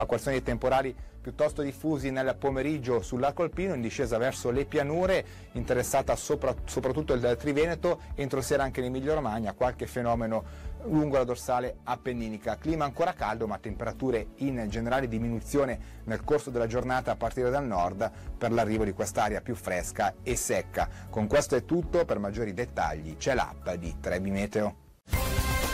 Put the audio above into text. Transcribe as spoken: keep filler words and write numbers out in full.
Acquazzoni e temporali piuttosto diffusi nel pomeriggio sull'arco alpino, in discesa verso le pianure, interessata sopra, soprattutto il Triveneto, entro sera anche l'Emilia Romagna, qualche fenomeno lungo la dorsale appenninica. Clima ancora caldo, ma temperature in generale diminuzione nel corso della giornata a partire dal nord per l'arrivo di quest'aria più fresca e secca. Con questo è tutto, per maggiori dettagli c'è l'app di Trebi Meteo.